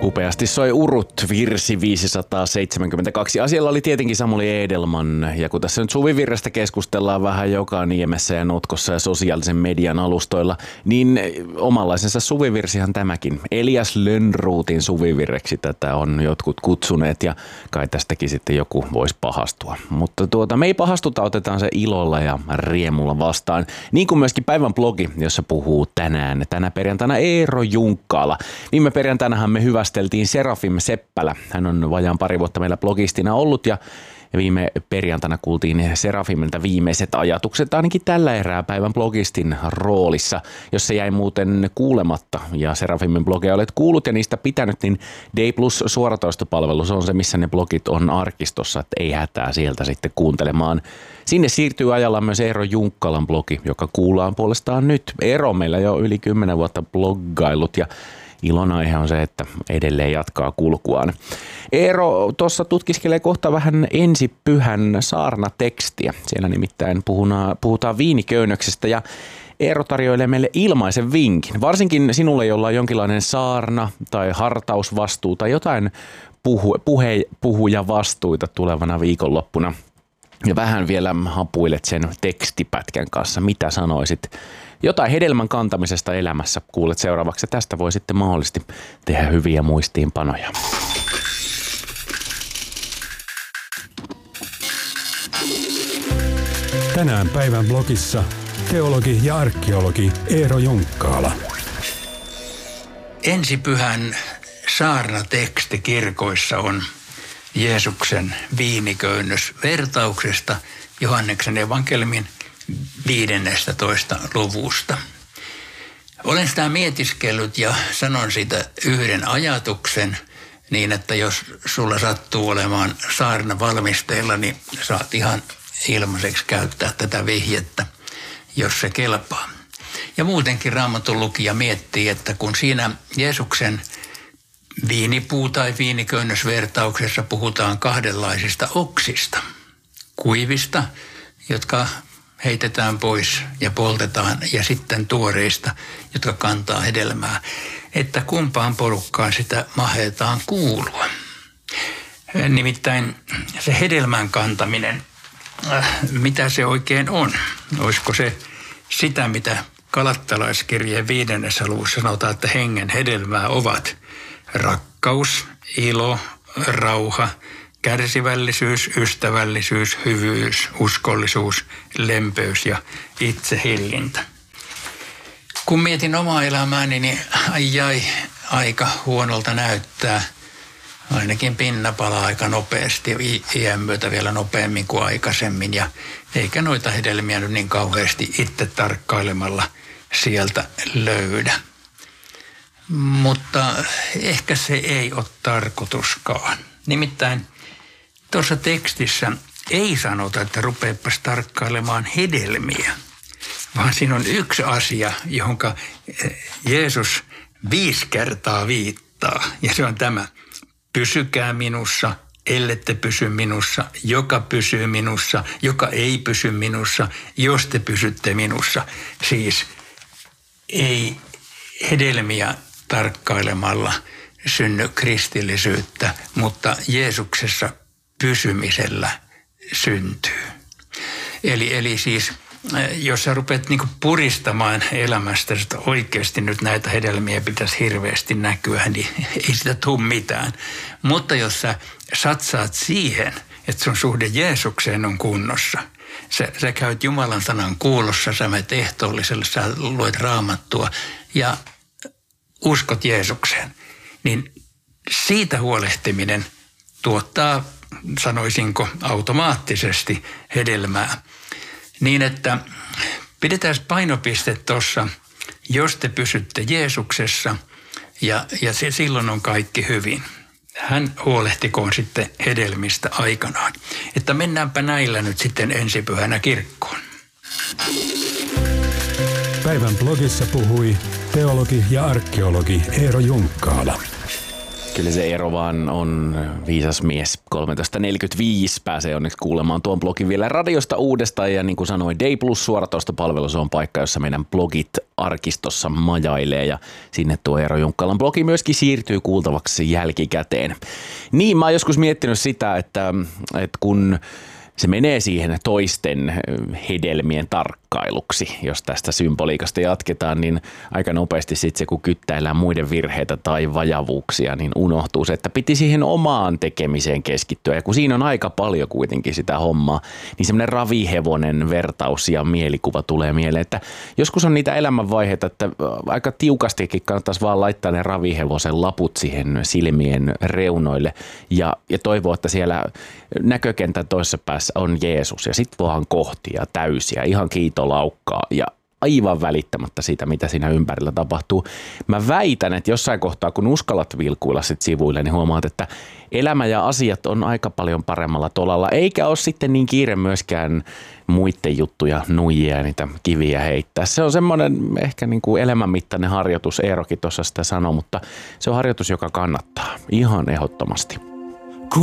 Upeasti soi Urut, virsi 572. Asialla oli tietenkin Samuli Edelman, ja kun tässä nyt suvivirrestä keskustellaan vähän joka niemessä ja notkossa ja sosiaalisen median alustoilla, niin omanlaisensa suvivirsihan tämäkin. Elias Lönnroothin suvivirreksi tätä on jotkut kutsuneet, ja kai tästäkin sitten joku voisi pahastua. Mutta me ei pahastuta, otetaan se ilolla ja riemulla vastaan. Niin kuin myöskin päivän blogi, jossa puhuu tänä perjantaina Eero Junkkaala. Viime perjantainahan me hyvästeltiin Serafim Seppälä. Hän on vajaan pari vuotta meillä blogistina ollut ja viime perjantaina kuultiin Serafimilta viimeiset ajatukset ainakin tällä erää päivän blogistin roolissa. Jos se jäi muuten kuulematta ja Serafimin blogeja olet kuullut ja niistä pitänyt, niin D Plus suoratoistopalvelu, se on se missä ne blogit on arkistossa, että ei hätää sieltä sitten kuuntelemaan. Sinne siirtyy ajalla myös Eero Junkkalan blogi, joka kuullaan puolestaan nyt. Eero on meillä jo yli 10 vuotta bloggailut ja ilon aihe on se, että edelleen jatkaa kulkuaan. Eero tuossa tutkiskelee kohta vähän ensi pyhän saarnatekstiä. Siellä nimittäin puhutaan viiniköynnöksestä ja Eero tarjoilee meille ilmaisen vinkin. Varsinkin sinulle, jolla on jonkinlainen saarna tai hartausvastuu tai jotain puhuja vastuita tulevana viikonloppuna. Ja vähän vielä hapuilet sen tekstipätkän kanssa. Mitä sanoisit? Jotain hedelmän kantamisesta elämässä kuulet seuraavaksi. Tästä voi sitten mahdollisesti tehdä hyviä muistiinpanoja. Tänään päivän blogissa teologi ja arkeologi Eero Junkkaala. Ensipyhän saarnateksti kirkoissa on Jeesuksen viiniköynnös vertauksesta Johanneksen evankeliumin 15. luvusta. Olen sitä mietiskellyt ja sanon siitä yhden ajatuksen niin, että jos sulla sattuu olemaan saarna valmisteilla, niin saat ihan ilmaiseksi käyttää tätä vihjettä, jos se kelpaa. Ja muutenkin Raamatun lukija miettii, että kun siinä Jeesuksen viinipuu- tai viiniköynnösvertauksessa puhutaan kahdenlaisista oksista, kuivista, jotka heitetään pois ja poltetaan, ja sitten tuoreista, jotka kantaa hedelmää, että kumpaan porukkaan sitä mahetaan kuulua. Nimittäin se hedelmän kantaminen, mitä se oikein on? Olisiko se sitä, mitä Galattalaiskirjeen 5. luvussa sanotaan, että hengen hedelmää ovat rakkaus, ilo, rauha, kärsivällisyys, ystävällisyys, hyvyys, uskollisuus, lempeys ja itsehillintä. Kun mietin omaa elämääni, niin aika huonolta näyttää. Ainakin pinna palaa aika nopeasti, iän myötä vielä nopeammin kuin aikaisemmin. Ja eikä noita hedelmiä nyt niin kauheasti itse tarkkailemalla sieltä löydä. Mutta ehkä se ei ole tarkoituskaan. Nimittäin tuossa tekstissä ei sanota, että rupeepas tarkkailemaan hedelmiä, vaan siinä on yksi asia, johonka Jeesus 5 kertaa viittaa. Ja se on tämä: pysykää minussa, ellette pysy minussa, joka pysyy minussa, joka ei pysy minussa, jos te pysytte minussa. Siis ei hedelmiä tarkkailemalla synny kristillisyyttä, mutta Jeesuksessa pysymisellä syntyy. Eli siis, jos sä rupeat niinku puristamaan elämästä, että oikeasti nyt näitä hedelmiä pitäisi hirveästi näkyä, niin ei sitä tule mitään. Mutta jos sä satsaat siihen, että sun suhde Jeesukseen on kunnossa, sä käyt Jumalan sanan kuulossa, sä menet ehtoolliselle, sä luet Raamattua ja uskot Jeesukseen, niin siitä huolehtiminen tuottaa, sanoisinko, automaattisesti hedelmää. Niin, että pidetään painopiste tuossa, jos te pysytte Jeesuksessa ja silloin on kaikki hyvin. Hän huolehtikoon sitten hedelmistä aikanaan. Että mennäänpä näillä nyt sitten ensipyhänä kirkkoon. Päivän blogissa puhui teologi ja arkeologi Eero Junkkaala. Kyllä se Eero vaan on viisas mies. 13.45 pääsee onneksi kuulemaan tuon blogin vielä radiosta uudestaan. Ja niin kuin sanoin, Day Plus suoratoistopalvelu on paikka, jossa meidän blogit arkistossa majailee. Ja sinne tuo Eero Junkkalan blogi myöskin siirtyy kuultavaksi jälkikäteen. Niin, mä oon joskus miettinyt sitä, että kun se menee siihen toisten hedelmien tarkkailuksi, jos tästä symboliikasta jatketaan, niin aika nopeasti sitten se, kun kyttäillään muiden virheitä tai vajavuuksia, niin unohtuu se, että piti siihen omaan tekemiseen keskittyä. Ja kun siinä on aika paljon kuitenkin sitä hommaa, niin semmoinen ravihevonen vertaus ja mielikuva tulee mieleen, että joskus on niitä elämänvaiheita, että aika tiukastikin kannattaisi vaan laittaa ne ravihevosen laput siihen silmien reunoille ja toivoa, että siellä näkökentän toisessa päässä on Jeesus ja sit vaan kohtia täysiä, ihan kiitolaukkaa ja aivan välittämättä siitä, mitä siinä ympärillä tapahtuu. Mä väitän, että jossain kohtaa, kun uskallat vilkuilla sit sivuille, niin huomaat, että elämä ja asiat on aika paljon paremmalla tolalla, eikä ole sitten niin kiire myöskään muiden juttuja nuijia ja niitä kiviä heittää. Se on semmoinen ehkä niin kuin elämänmittainen harjoitus, Eerokin tuossa sitä sanoi, mutta se on harjoitus, joka kannattaa ihan ehdottomasti.